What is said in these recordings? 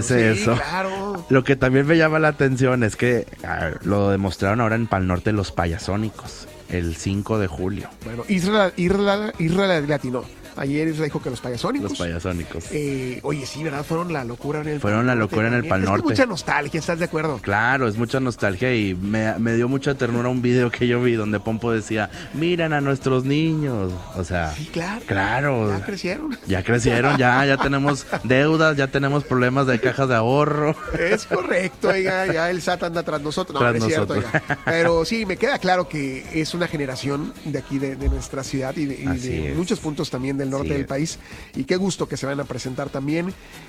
Sí, eso. Claro. Lo que también me llama la atención es que lo demostraron ahora en Pal Norte los Payasónicos, el 5 de julio. Bueno, Israel latino. Ayer Israel dijo que los Payasónicos. Los Payasónicos. Oye, sí, ¿verdad? Fueron la locura en el Fueron la locura en el Pal Norte. Es mucha nostalgia, ¿estás de acuerdo? Claro, es mucha nostalgia y me dio mucha ternura un video que yo vi donde Pompo decía, miren a nuestros niños. O sea, sí, claro. Claro. Ya crecieron. Ya crecieron, ya tenemos deudas, ya tenemos problemas de cajas de ahorro. Es correcto, oiga, ya el SAT anda tras nosotros. No, es cierto, oiga. Pero sí, me queda claro que es una generación de aquí, de nuestra ciudad y de muchos puntos también del norte del país. Y qué gusto que se van a presentar también.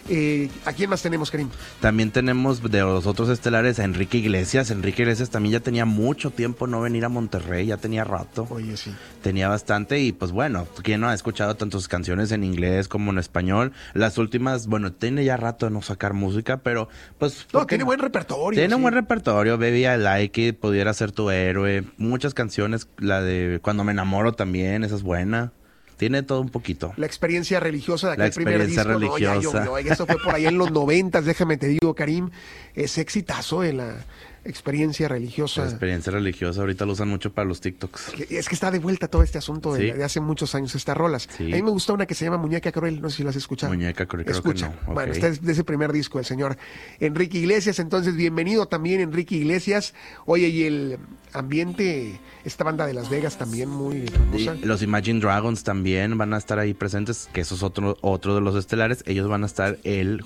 ¿A quién más tenemos, Karim? También tenemos de los otros estelares a Enrique Iglesias. Enrique Iglesias también ya tenía mucho tiempo no venir a Monterrey, ya tenía rato. Oye, sí. Tenía bastante y pues bueno, ¿quién no ha escuchado tantas canciones en inglés como en español? Las últimas, bueno, tiene ya rato de no sacar música, pero pues... No, tiene buen repertorio. Tiene un buen repertorio, Baby I Like It, Pudiera Ser Tu Héroe, muchas canciones, la de Cuando Me Enamoro también, esa es buena. Tiene todo un poquito. La experiencia religiosa de aquel primer disco. Religiosa. No, eso fue por ahí en los 90, déjame te digo, Karim. Es exitazo en la experiencia religiosa. La experiencia religiosa, ahorita lo usan mucho para los TikToks. Es que está de vuelta todo este asunto de hace muchos años, estas rolas. Sí. A mí me gusta una que se llama Muñeca Cruel, no sé si la has escuchado. Muñeca Cruel, creo Escucha. que no. Bueno, este es de ese primer disco del señor Enrique Iglesias, entonces bienvenido también Enrique Iglesias. Oye, y el ambiente, esta banda de Las Vegas también muy famosa. Los Imagine Dragons también van a estar ahí presentes, que eso es otro de los estelares. Ellos van a estar el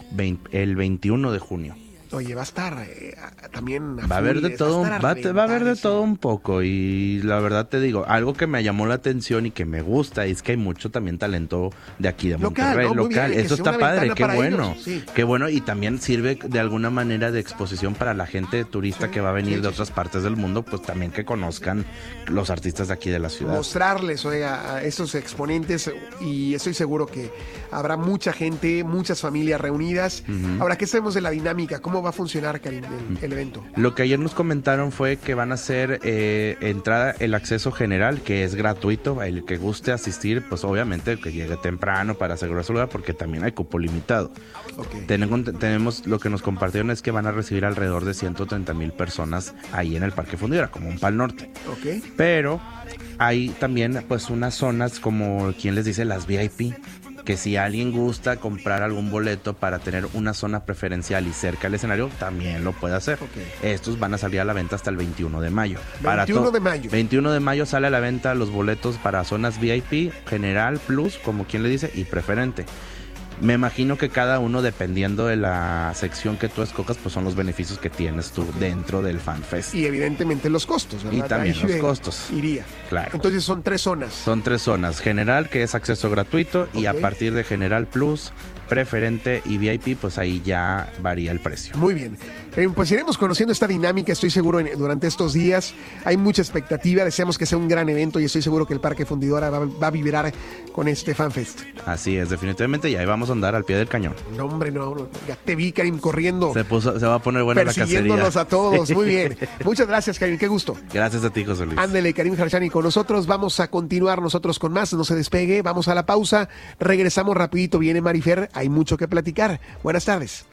21 de junio. Oye, va a estar también... Va a haber de todo, va a haber de todo un poco y la verdad te digo, algo que me llamó la atención y que me gusta es que hay mucho también talento de aquí de Monterrey, local. Eso está padre, qué bueno, ellos, sí. Qué bueno y también sirve de alguna manera de exposición para la gente turista que va a venir de otras partes del mundo, pues también que conozcan los artistas de aquí de la ciudad. Mostrarles, oiga, a esos exponentes y estoy seguro que habrá mucha gente, muchas familias reunidas. Ahora, ¿qué sabemos de la dinámica? ¿Cómo va a funcionar, Karim, el evento? Lo que ayer nos comentaron fue que van a hacer entrada el acceso general, que es gratuito. El que guste asistir, pues obviamente que llegue temprano para asegurar su lugar, porque también hay cupo limitado. Okay. Tenemos lo que nos compartieron es que van a recibir alrededor de 130,000 personas ahí en el Parque Fundidora, como un Pal Norte. Okay. Pero hay también pues unas zonas como, ¿quién les dice? Las VIP. Que si alguien gusta comprar algún boleto para tener una zona preferencial y cerca al escenario, también lo puede hacer. Okay. Estos van a salir a la venta hasta el 21 de mayo. 21 de mayo sale a la venta los boletos para zonas VIP, General, Plus, como quien le dice, y Preferente. Me imagino que cada uno, dependiendo de la sección que tú escojas, pues son los beneficios que tienes tú dentro del FanFest. Y evidentemente los costos, ¿verdad? Y también ahí los costos. Iría. Claro. Entonces son 3 zonas. Son 3 zonas. General, que es acceso gratuito, okay. Y a partir de General Plus, Preferente y VIP, pues ahí ya varía el precio. Muy bien. Pues iremos conociendo esta dinámica, estoy seguro, durante estos días. Hay mucha expectativa, deseamos que sea un gran evento y estoy seguro que el Parque Fundidora va a vibrar con este FanFest. Así es, definitivamente, y ahí vamos a andar al pie del cañón. No, hombre, no, ya te vi, Karim, corriendo. Se va a poner buena la cacería. Persiguiéndonos a todos, muy bien. Muchas gracias, Karim, qué gusto. Gracias a ti, José Luis. Ándele, Karim Harshani con nosotros, vamos a continuar nosotros con más, no se despegue, vamos a la pausa, regresamos rapidito, viene Marifer, hay mucho que platicar. Buenas tardes.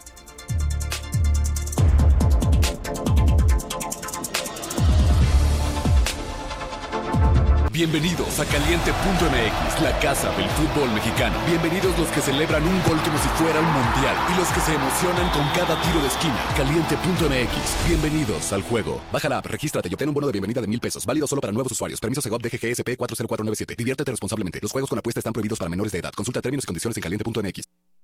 Bienvenidos a Caliente.mx, la casa del fútbol mexicano. Bienvenidos los que celebran un gol como si fuera un mundial y los que se emocionan con cada tiro de esquina. Caliente.mx, bienvenidos al juego. Baja la app, regístrate y obtén un bono de bienvenida de $1,000. Válido solo para nuevos usuarios. Permiso Segov DGGSP 40497. Diviértete responsablemente. Los juegos con apuesta están prohibidos para menores de edad. Consulta términos y condiciones en Caliente.mx.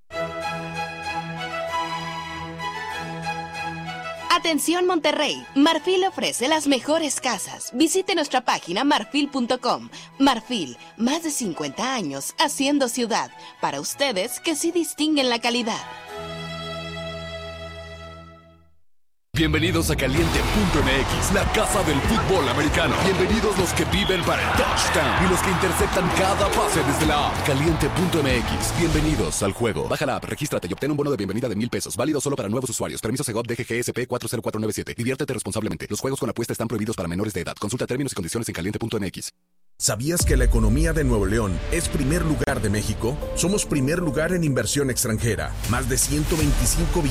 Atención Monterrey, Marfil ofrece las mejores casas. Visite nuestra página marfil.com. Marfil, más de 50 años haciendo ciudad. Para ustedes que sí distinguen la calidad. Bienvenidos a Caliente.mx, la casa del fútbol americano. Bienvenidos los que viven para el touchdown y los que interceptan cada pase desde la app. Caliente.mx, bienvenidos al juego. Baja la app, regístrate y obtén un bono de bienvenida de $1,000. Válido solo para nuevos usuarios. Permiso Segov DGGSP 40497. Diviértete responsablemente. Los juegos con apuesta están prohibidos para menores de edad. Consulta términos y condiciones en Caliente.mx. ¿Sabías que la economía de Nuevo León es primer lugar de México? Somos primer lugar en inversión extranjera, más de 125